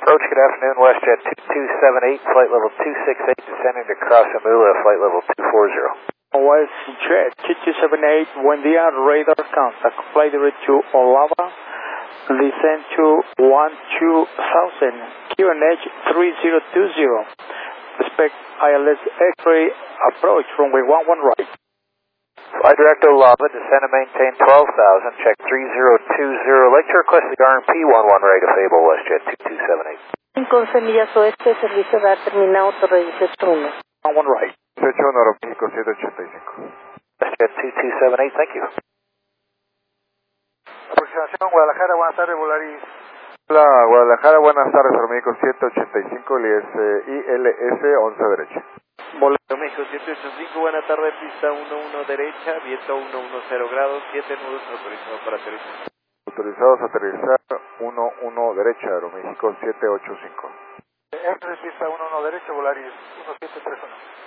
Approach, good afternoon, WestJet 2278, flight level 268, descending to Crosamula, flight level 240. WestJet 2278, buen día, radar contact, flight direct to Olava, descend to 12000, QNH 3020, expect ILS X-ray approach, runway 11 right. Flight direct to Olava, descend and maintain 12,000, check 3020, like to request the RMP 11 right of Fable, WestJet 2278. 11 millas oeste, servicio da terminado, torre 181. 11 right. 18 Aeroméxico 785. WestJet 2278, thank you. Aproximación Guadalajara, buenas tardes, Volaris. Hola, Guadalajara, buenas tardes, Aeroméxico 785, ILS 11 derecha. México 785, buena tarde, pista 11 derecha, viento 110 grados, 7 nudos autorizados para aterrizar. Autorizados a aterrizar 11 derecha, Aeroméxico 785. Pista 11 derecha, Volaris 1731.